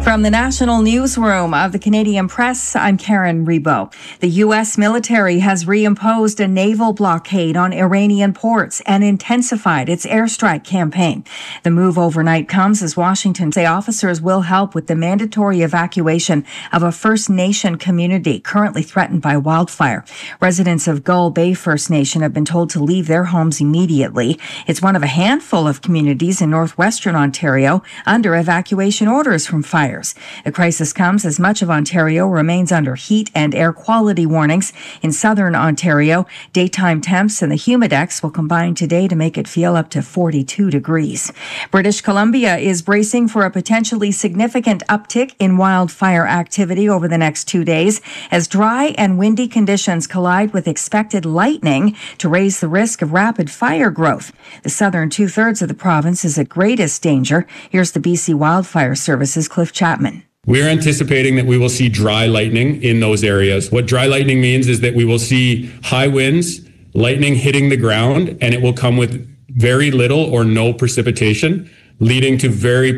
From the National Newsroom of the Canadian Press, I'm Karen Rebo. The U.S. military has reimposed a naval blockade on Iranian ports and intensified its airstrike campaign. The move overnight comes as Washington say officers will help with the mandatory evacuation of a First Nation community currently threatened by wildfire. Residents of Gull Bay First Nation have been told to leave their homes immediately. It's one of a handful of communities in northwestern Ontario under evacuation orders from fire. The crisis comes as much of Ontario remains under heat and air quality warnings. In southern Ontario, daytime temps and the humidex will combine today to make it feel up to 42 degrees. British Columbia is bracing for a potentially significant uptick in wildfire activity over the next 2 days as dry and windy conditions collide with expected lightning to raise the risk of rapid fire growth. The southern two-thirds of the province is at greatest danger. Here's the BC Wildfire Service's Cliff Chapman. We're anticipating that we will see dry lightning in those areas. What dry lightning means is that we will see high winds, lightning hitting the ground, and it will come with very little or no precipitation, leading to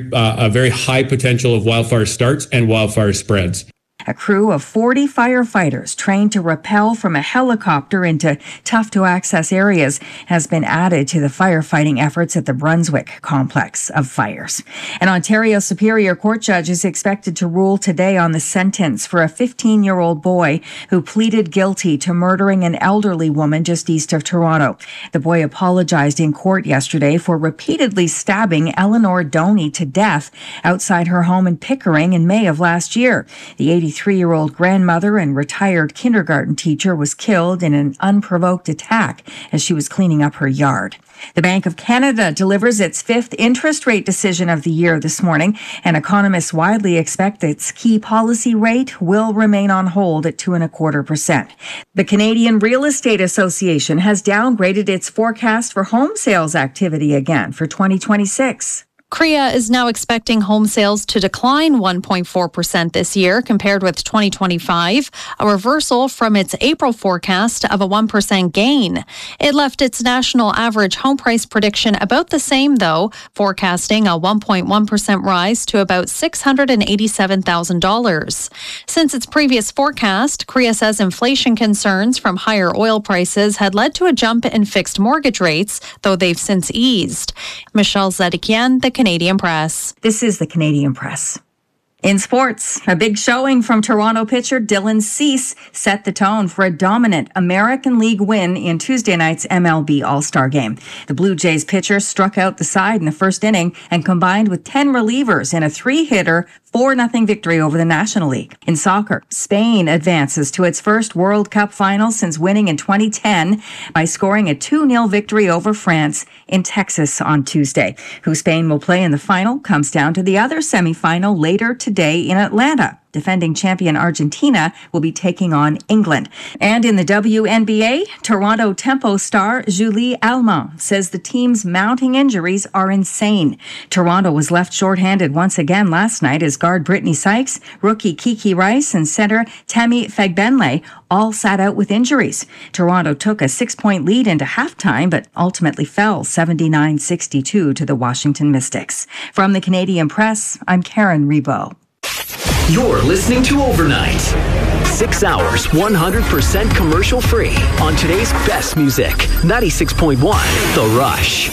a very high potential of wildfire starts and wildfire spreads. A crew of 40 firefighters trained to rappel from a helicopter into tough-to-access areas has been added to the firefighting efforts at the Brunswick complex of fires. An Ontario Superior Court judge is expected to rule today on the sentence for a 15-year-old boy who pleaded guilty to murdering an elderly woman just east of Toronto. The boy apologized in court yesterday for repeatedly stabbing Eleanor Doney to death outside her home in Pickering in May of last year. The 83-year-old grandmother and retired kindergarten teacher was killed in an unprovoked attack as she was cleaning up her yard. The Bank of Canada delivers its fifth interest rate decision of the year this morning, and economists widely expect its key policy rate will remain on hold at 2.25%. The Canadian Real Estate Association has downgraded its forecast for home sales activity again for 2026. CREA is now expecting home sales to decline 1.4% this year compared with 2025, a reversal from its April forecast of a 1% gain. It left its national average home price prediction about the same, though, forecasting a 1.1% rise to about $687,000. Since its previous forecast, CREA says inflation concerns from higher oil prices had led to a jump in fixed mortgage rates, though they've since eased. Michelle Zedekian, The Canadian Press. This is The Canadian Press. In sports, a big showing from Toronto pitcher Dylan Cease set the tone for a dominant American League win in Tuesday night's MLB All-Star Game. The Blue Jays pitcher struck out the side in the first inning and combined with 10 relievers in a 3-hitter 4-0 victory over the National League. In soccer, Spain advances to its first World Cup final since winning in 2010 by scoring a 2-0 victory over France in Texas on Tuesday. Who Spain will play in the final comes down to the other semifinal later today in Atlanta. Defending champion Argentina will be taking on England. And in the WNBA, Toronto Tempo star Julie Allemand says the team's mounting injuries are insane. Toronto was left shorthanded once again last night as guard Brittany Sykes, rookie Kiki Rice, and center Tammy Fagbenle all sat out with injuries. Toronto took a 6-point lead into halftime, but ultimately fell 79-62 to the Washington Mystics. From the Canadian Press, I'm Karen Rebo. You're listening to Overnight. 6 hours, 100% commercial free on today's best music. 96.1 The Rush.